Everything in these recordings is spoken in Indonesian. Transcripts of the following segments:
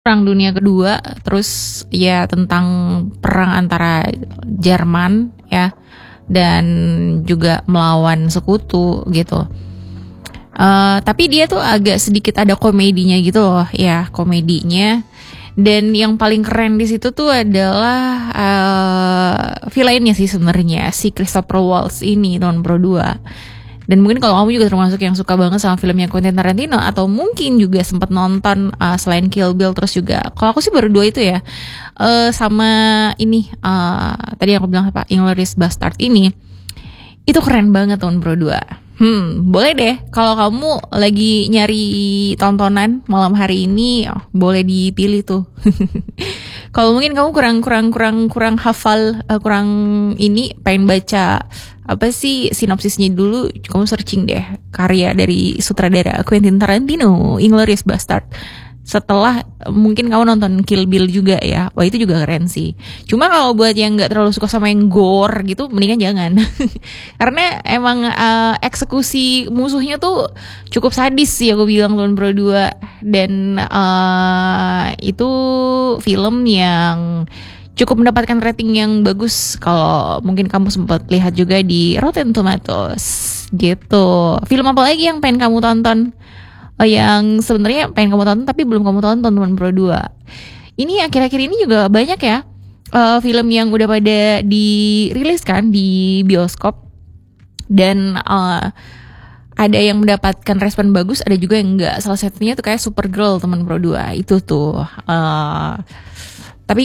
Perang Dunia Kedua, terus ya tentang perang antara Jerman ya dan juga melawan sekutu gitu. Tapi dia tuh agak sedikit ada komedinya gitu loh, ya komedinya. Dan yang paling keren di situ tuh adalah villainnya sih sebenarnya si Christopher Waltz ini tahun Pro 2. Dan mungkin kalau kamu juga termasuk yang suka banget sama filmnya Quentin Tarantino atau mungkin juga sempat nonton selain Kill Bill, terus juga kalau aku sih baru dua itu ya, sama ini tadi yang aku bilang apa, Inglourious Bastard ini itu keren banget tahun Pro 2. Boleh deh kalau kamu lagi nyari tontonan malam hari ini, boleh dipilih tuh. Kalau mungkin kamu kurang hafal, kurang ini pengen baca apa sih sinopsisnya dulu, kamu searching deh karya dari sutradara Quentin Tarantino, Inglourious Bastard. Setelah mungkin kamu nonton Kill Bill juga ya, wah itu juga keren sih. Cuma kalau buat yang nggak terlalu suka sama yang gore gitu, mendingan jangan. Karena emang eksekusi musuhnya tuh cukup sadis sih aku bilang tahun Pro 2. Dan itu film yang cukup mendapatkan rating yang bagus. Kalau mungkin kamu sempat lihat juga di Rotten Tomatoes gitu. Film apa lagi yang pengen kamu tonton? Yang sebenarnya pengen kamu tonton tapi belum kamu tonton teman Pro 2. Ini akhir-akhir ini juga banyak ya film yang udah pada dirilis kan di bioskop. Dan ada yang mendapatkan respon bagus, ada juga yang enggak. Salah satunya tuh kayak Supergirl teman Pro 2 itu tuh. Tapi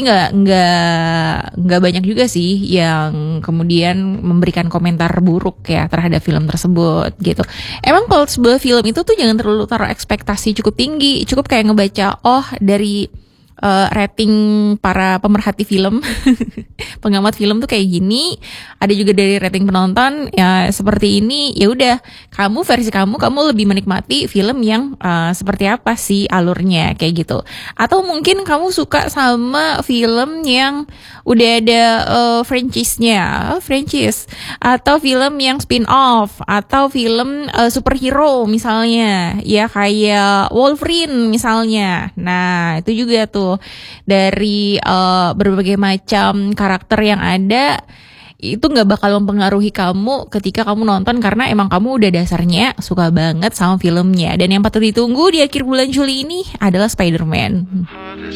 nggak banyak juga sih yang kemudian memberikan komentar buruk ya terhadap film tersebut gitu. Emang kalau sebuah film itu tuh jangan terlalu taruh ekspektasi cukup tinggi, cukup kayak ngebaca dari rating para pemerhati film, pengamat film tuh kayak gini, ada juga dari rating penonton ya seperti ini. Ya udah, versi kamu lebih menikmati film yang seperti apa sih alurnya kayak gitu. Atau mungkin kamu suka sama film yang udah ada franchise-nya, atau film yang spin-off, atau film superhero misalnya, ya kayak Wolverine misalnya. Nah, itu juga tuh dari berbagai macam karakter yang ada, itu nggak bakal mempengaruhi kamu ketika kamu nonton karena emang kamu udah dasarnya suka banget sama filmnya. Dan yang patut ditunggu di akhir bulan Juli ini adalah Spider-Man.